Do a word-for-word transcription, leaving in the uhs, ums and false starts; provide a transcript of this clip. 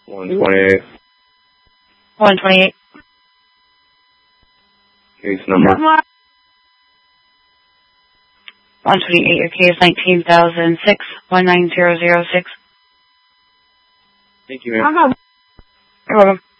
one twenty-eight. one twenty-eight. Case number. one twenty-eight, your case nineteen thousand six, one nine zero zero six. Thank you, ma'am. You're welcome.